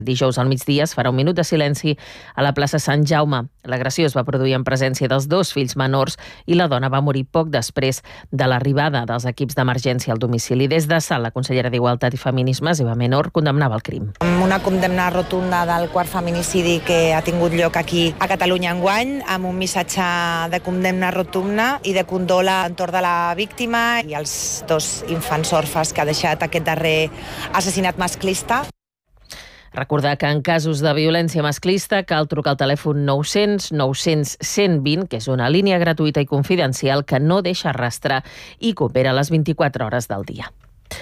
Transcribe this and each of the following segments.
Dijous al migdia es farà un minut de silenci a la plaça Sant Jaume. L'agressió es va produir en presència dels 2 fills menors i la dona va morir poc després de l'arribada dels equips d'emergència al domicili. Des de Salt, la consellera d'Igualtat i Feminismes, Eva Menor, condemnava el crim. Una condemna rotunda del quart feminicidi que ha tingut lloc aquí a Catalunya enguany, amb un missatge de condemna rotunda i de condol a l'entorn de la víctima i els 2 infants orfes que ha deixat aquest darrer assassinat masclista. Recordar que en casos de violència masclista cal trucar al telèfon 900 900 120, que és una línia gratuïta i confidencial que no deixa rastre i que opera les 24 hores del dia.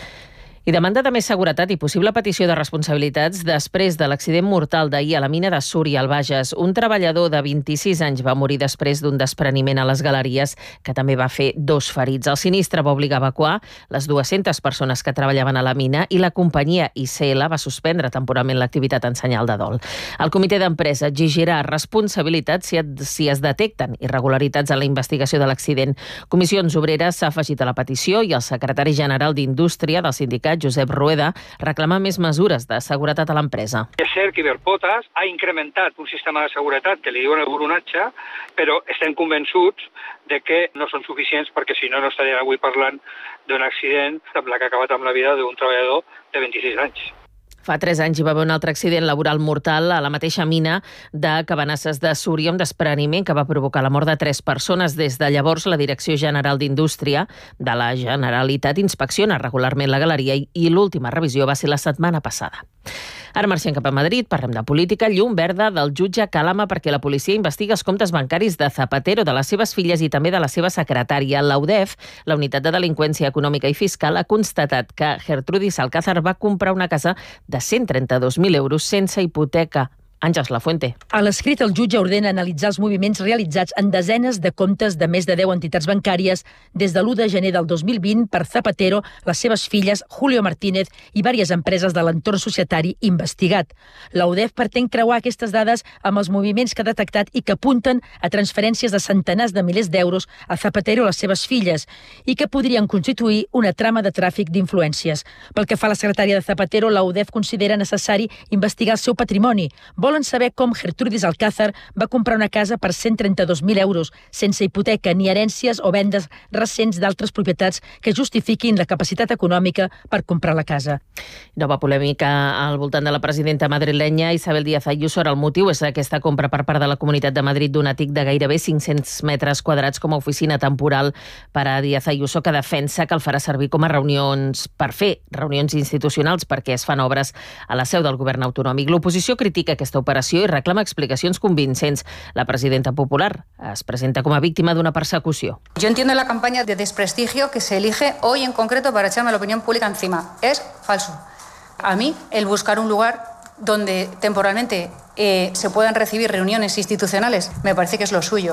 I demanda de més seguretat i possible petició de responsabilitats després de l'accident mortal d'ahir a la mina de Súria, al Bages. Un treballador de 26 anys va morir després d'un despreniment a les galeries que també va fer 2 ferits. El sinistre va obligar a evacuar les 200 persones que treballaven a la mina i la companyia ICL va suspendre temporalment l'activitat en senyal de dol. El comitè d'empresa exigirà responsabilitats si es detecten irregularitats en la investigació de l'accident. Comissions Obreres s'ha afegit a la petició i el secretari general d'Indústria del sindicat, Josep Rueda, reclama més mesures de seguretat a l'empresa. És cert que Iberpotas ha incrementat un sistema de seguretat que li diuen el buronatge, però estem convençuts de que no són suficients perquè si no, no estaríem avui parlant d'un accident amb la que ha acabat amb la vida d'un treballador de 26 anys. Fa 3 anys hi va haver un altre accident laboral mortal a la mateixa mina de Cabanasses de Súria, un despreniment que va provocar la mort de 3 persones. Des de llavors, la Direcció General d'Indústria de la Generalitat inspecciona regularment la galeria i l'última revisió va ser la setmana passada. Ara marxem cap a Madrid, parlem de política. Llum verda del jutge Calama perquè la policia investiga els comptes bancaris de Zapatero, de les seves filles i també de la seva secretària. La UDEF, la Unitat de Delinqüència Econòmica i Fiscal, ha constatat que Gertrudis Alcázar va comprar una casa de 132.000 euros sense hipoteca. Àngels Lafuente. A l'escrit, el jutge ordena analitzar els moviments realitzats en desenes de comptes de més de 10 entitats bancàries des de l'1 de gener del 2020 per Zapatero, les seves filles, Julio Martínez i diverses empreses de l'entorn societari investigat. La UDEF pretén creuar aquestes dades amb els moviments que ha detectat i que apunten a transferències de centenars de milers d'euros a Zapatero i les seves filles i que podrien constituir una trama de tràfic d'influències. Pel que fa a la secretària de Zapatero, la UDEF considera necessari investigar el seu patrimoni. Volen saber com Gertrudis Alcázar va comprar una casa per 132.000 euros, sense hipoteca ni herències o vendes recents d'altres propietats que justifiquin la capacitat econòmica per comprar la casa. Nova polèmica al voltant de la presidenta madrilenya Isabel Díaz Ayuso. El motiu és aquesta compra per part de la Comunitat de Madrid d'un àtic de gairebé 500 metres quadrats com a oficina temporal per a Díaz Ayuso, que defensa que el farà servir com a per fer reunions institucionals perquè es fan obres a la seu del govern autonòmic. L'oposició critica aquesta operació i reclama explicacions convincents. La presidenta popular es presenta com a víctima d'una persecució. Yo entiendo la campaña de desprestigio que se elige hoy en concreto para echarme la opinión pública encima. Es falso. A mí, el buscar un lugar donde temporalmente se puedan recibir reuniones institucionales me parece que es lo suyo.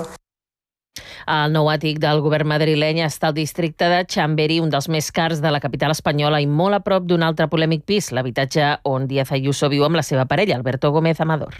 El nou àtic del govern madrileny està al districte de Chamberí, un dels més cars de la capital espanyola i molt a prop d'un altre polèmic pis, l'habitatge on Díaz Ayuso viu amb la seva parella, Alberto Gómez Amador.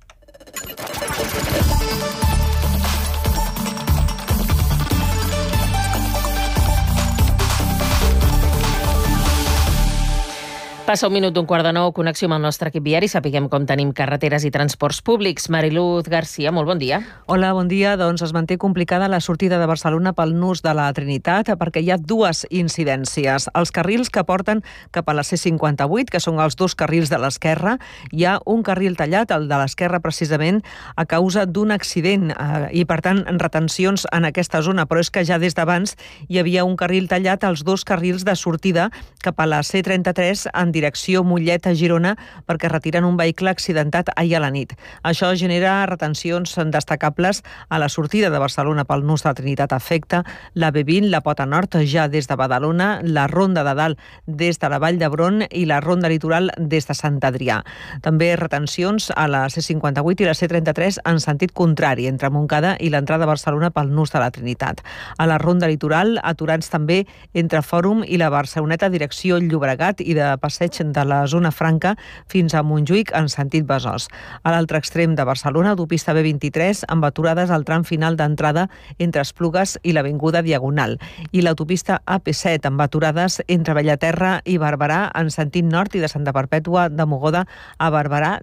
Passa 1:15, connexió amb el nostre equip viari, sapiguem com tenim carreteres i transports públics. Mariluz Garcia, molt bon dia. Hola, bon dia. Doncs es manté complicada la sortida de Barcelona pel nus de la Trinitat perquè hi ha 2 incidències. Els carrils que porten cap a la C58, que són els 2 carrils de l'esquerra, hi ha un carril tallat, el de l'esquerra precisament, a causa d'un accident i, per tant, retencions en aquesta zona. Però és que ja des d'abans hi havia un carril tallat als 2 carrils de sortida cap a la C33 en direcció Mollet a Girona perquè retiren un vehicle accidentat ahir a la nit. Això genera retencions destacables a la sortida de Barcelona pel nus de la Trinitat. Afecta la B20, la Pota Nord, ja des de Badalona, la Ronda de Dalt des de la Vall d'Hebron i la Ronda Litoral des de Sant Adrià. També retencions a la C58 i la C33 en sentit contrari, entre Montcada i l'entrada a Barcelona pel nus de la Trinitat. A la Ronda Litoral, aturats també entre Fòrum i la Barceloneta, direcció Llobregat i de Passeig passeig de la Zona Franca fins a Montjuïc en sentit Besòs. A l'altre extrem de Barcelona, autopista B23 amb aturades al tram final d'entrada entre Esplugues i l'Avinguda Diagonal. I l'autopista AP7 amb aturades entre Bellaterra i Barberà en sentit nord i de Santa Perpètua de Mogoda a Barberà